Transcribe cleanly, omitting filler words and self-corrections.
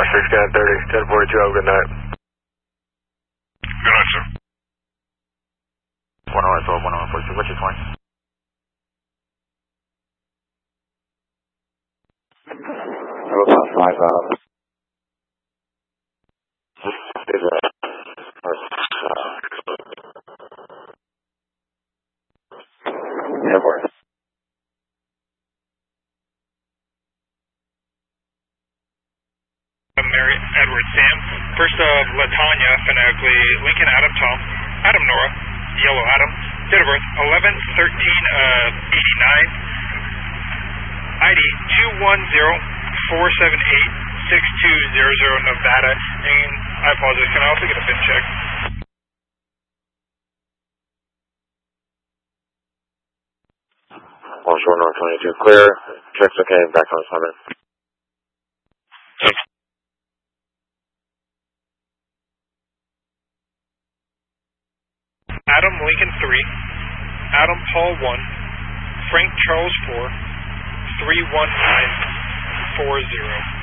Scan 30, 1042, have a good night. Good night, sir. 101, 142, what's your point? About 5 hours. Is that airport? Mary Edward Sam. First of Latanya, phonetically Lincoln Adam Tom. Adam Nora, Yellow Adam. Date of birth 11/13/89. ID 210-478-6200 Nevada. And I apologize, can I also get a VIN check? Onshore North 22 clear. Check's okay, back on assignment. Adam Lincoln 3, Adam Paul 1, Frank Charles 4, 31940.